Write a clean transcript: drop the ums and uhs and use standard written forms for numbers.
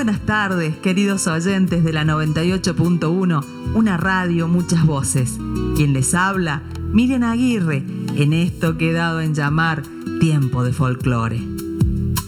buenas tardes, queridos oyentes de la 98.1, una radio, muchas voces. Quien les habla, Miriam Aguirre, en esto que he dado en llamar Tiempo de Folclore.